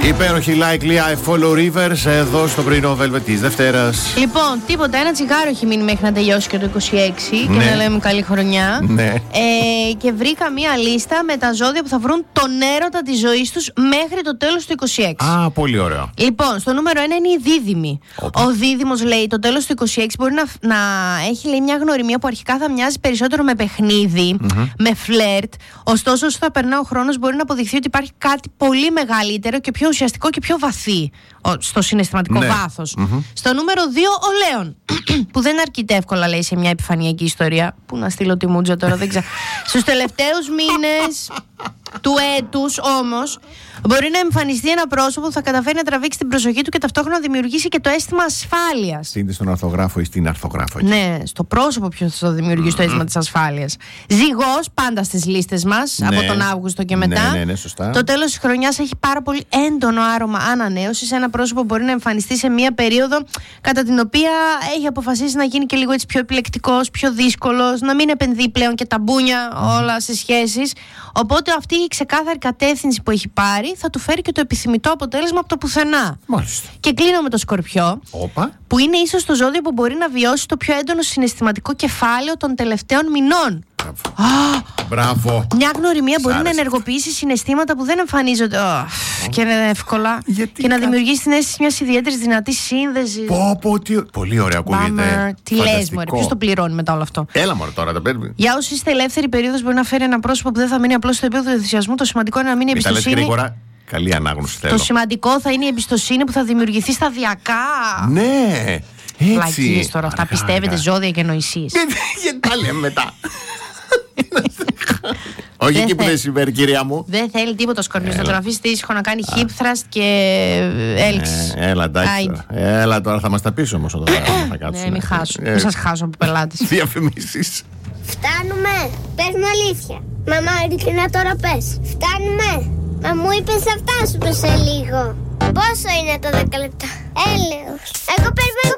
Υπέροχη Likely I Follow Rivers εδώ στο πρωινό Velvet της Δευτέρας. Λοιπόν, τίποτα, ένα τσιγάρο έχει μείνει μέχρι να τελειώσει και το 26 και να λέμε καλή χρονιά. Ναι. Και βρήκα μία λίστα με τα ζώδια που θα βρουν τον έρωτα της ζωής τους μέχρι το τέλος του 26. Α, πολύ ωραίο. Λοιπόν, στο νούμερο 1 είναι οι δίδυμοι. Ο δίδυμος, λέει, το τέλος του 26 μπορεί να έχει, λέει, μια γνωριμία που αρχικά θα μοιάζει περισσότερο με παιχνίδι, με φλερτ. Ωστόσο, όσο θα περνά ο χρόνος, μπορεί να αποδειχθεί ότι υπάρχει κάτι πολύ μεγαλύτερο και πιο ουσιαστικό και πιο βαθύ στο συναισθηματικό βάθος. Στο νούμερο 2, ο Λέων. Που δεν αρκείται εύκολα, λέει, σε μια επιφανειακή ιστορία. Πού να στείλω τη μούτζα τώρα, δεν ξέρω. Στους τελευταίους μήνες του έτους όμως μπορεί να εμφανιστεί ένα πρόσωπο που θα καταφέρει να τραβήξει την προσοχή του και ταυτόχρονα να δημιουργήσει και το αίσθημα ασφάλειας. Στείλτε στον αρθογράφο ή στην αρθογράφο. Ναι, στο πρόσωπο ποιος θα δημιουργήσει το αίσθημα της ασφάλειας. Ζυγός, πάντα στις λίστες μας, από τον Αύγουστο και μετά. Ναι, σωστά. Το τέλος της χρονιάς έχει πάρα πολύ έντονο άρωμα ανανέωσης. Ένα πρόσωπο μπορεί να εμφανιστεί σε μία περίοδο κατά την οποία έχει αποφασίσει να γίνει και λίγο έτσι πιο επιλεκτικός, πιο δύσκολος, να μην επενδύει πλέον και τα μπούνια όλα σε σχέσεις. Οπότε αυτή η ξεκάθαρη κατεύθυνση που έχει πάρει θα του φέρει και το επιθυμητό αποτέλεσμα από το πουθενά. Μάλιστα. Και κλείνω με το Σκορπιό. Που είναι ίσως το ζώδιο που μπορεί να βιώσει το πιο έντονο συναισθηματικό κεφάλαιο των τελευταίων μηνών. Μπράβο. Μια γνωριμία μπορεί να ενεργοποιήσει συναισθήματα που δεν εμφανίζονται και είναι εύκολα. Και να δημιουργήσει την αίσθηση μιας ιδιαίτερης δυνατής σύνδεσης. Πολύ ωραία ακούγεται. Τι λες, μωρέ, ποιος το πληρώνει μετά όλο αυτό. Έλα, μωρέ, τώρα τα παίρνει. Για όσοι είστε ελεύθερη, περίοδος μπορεί να φέρει ένα πρόσωπο που δεν θα μείνει απλώς στο επίπεδο του ενθουσιασμού. Το σημαντικό είναι να μείνει η εμπιστοσύνη. Καλή ανάγνωση θέλω. Το σημαντικό θα είναι η εμπιστοσύνη που θα δημιουργηθεί σταδιακά. Ναι. Πλακίες τώρα αυτά. Πιστεύετε ζώδια και νοησίες. Γιατί τα λέμε μετά. Όχι εκεί που δεν συμβαίνει, κυρία μου. Δεν θέλει τίποτα ο Σκορπιός. Θα τον αφήσει ήσυχο να κάνει hip thrust και έλξη. Έλα, εντάξει. Έλα τώρα, θα μας τα πεις όμως όταν θα κάτσουμε. Ναι, μην χάσω. Μην σας χάσω από πελάτες. Διαφημίσεις. Φτάνουμε. Πες μου αλήθεια. Μαμά, ειλικρινά τώρα πες. Φτάνουμε. Μα μου είπες θα φτάσουμε σε λίγο. Πόσο είναι το 10 λεπτά? Έλεος. Εγώ περιμένω